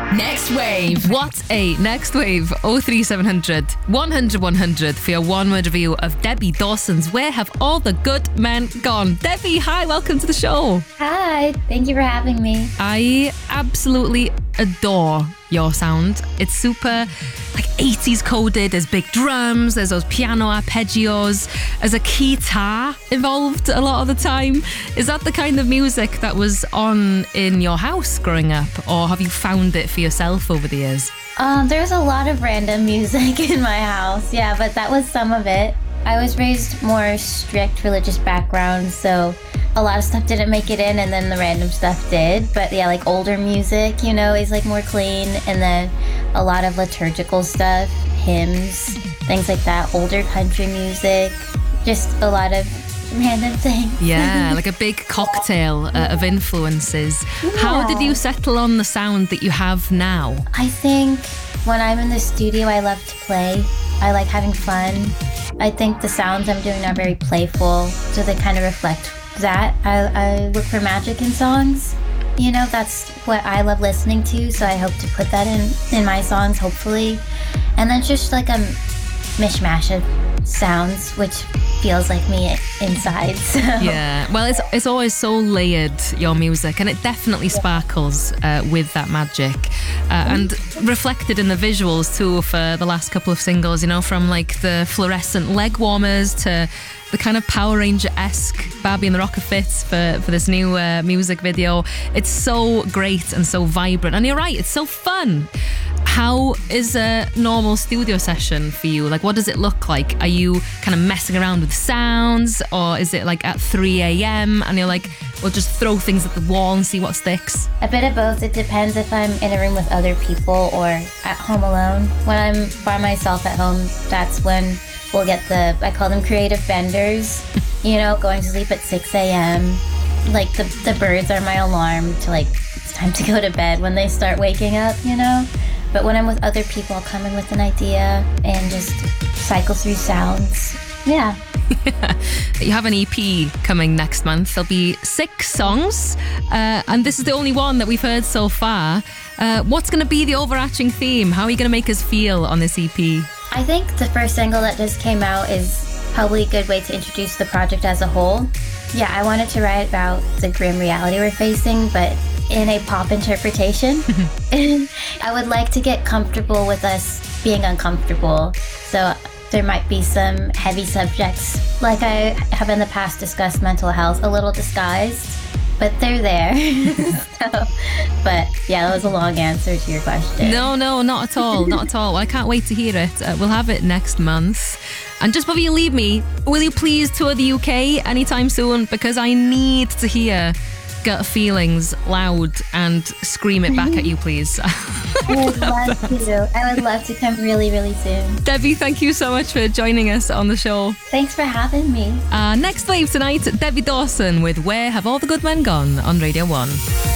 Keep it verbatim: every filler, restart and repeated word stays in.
Next Wave. What a Next Wave. oh three seven hundred, one hundred, one hundred for your one word review of Debbie Dawson's Where Have All the Good Men Gone? Debbie, hi, welcome to the show. Hi, thank you for having me. I absolutely adore your sound. It's super like eighties coded. There's big drums, there's those piano arpeggios, there's a guitar involved a lot of the time. Is that the kind of music that was on in your house growing up, or have you found it for yourself over the years? Um, there's a lot of random music in my house, yeah, but that was some of it. I was raised more strict religious background, so a lot of stuff didn't make it in, and then the random stuff did. But yeah, like older music, you know, is like more clean, and then a lot of liturgical stuff, hymns, things like that, older country music, just a lot of random things. Yeah, like a big cocktail uh, of influences. Yeah. How did you settle on the sound that you have now? I think when I'm in the studio, I love to play. I like having fun. I think the sounds I'm doing are very playful, so they kind of reflect that. I, I look for magic in songs. You know, that's what I love listening to, so I hope to put that in, in my songs, hopefully. And then just like a mishmash of sounds, which feels like me inside. So. Yeah, well, it's it's always so layered, your music, and it definitely sparkles uh, with that magic. Uh, and reflected in the visuals too for the last couple of singles, you know, from like the fluorescent leg warmers to the kind of Power Ranger-esque Barbie and the Rocker Fits for, for this new uh, music video. It's so great and so vibrant. And you're right, it's so fun. How is a normal studio session for you? Like, what does it look like? Are you kind of messing around with sounds, or is it like at three a.m. and you're like, we'll just throw things at the wall and see what sticks? A bit of both. It depends if I'm in a room with other people or at home alone. When I'm by myself at home, that's when we'll get the, I call them creative benders, you know, going to sleep at six a.m. Like the, the birds are my alarm to like, it's time to go to bed when they start waking up, you know? But when I'm with other people, I'll come in with an idea and just cycle through sounds. Yeah. You have an E P coming next month. There'll be six songs, uh, and this is the only one that we've heard so far. Uh, what's going to be the overarching theme? How are you going to make us feel on this E P? I think the first single that just came out is probably a good way to introduce the project as a whole. Yeah, I wanted to write about the grim reality we're facing, but in a pop interpretation. And I would like to get comfortable with us being uncomfortable. So there might be some heavy subjects, like I have in the past discussed mental health, a little disguised, but they're there. So, but yeah, that was a long answer to your question. No, no, not at all, not at all. I can't wait to hear it. Uh, we'll have it next month. And just before you leave me, will you please tour the U K anytime soon? Because I need to hear Gut Feelings loud and scream it back at you, please. I would love to. I would love to come really, really soon. Debbie, thank you so much for joining us on the show. Thanks for having me. Uh, next wave tonight, Debbie Dawson with Where Have All the Good Men Gone on Radio one.